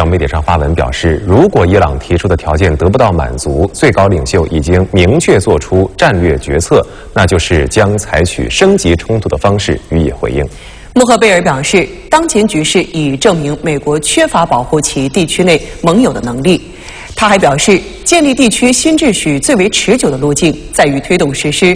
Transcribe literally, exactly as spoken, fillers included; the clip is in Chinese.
社交媒体上发文表示，如果伊朗提出的条件得不到满足，最高领袖已经明确做出战略决策，那就是将采取升级冲突的方式予以回应。 穆赫贝尔表示，当前局势已证明美国缺乏保护其地区内盟友的能力。他还表示，建立地区新秩序最为持久的路径在于推动实施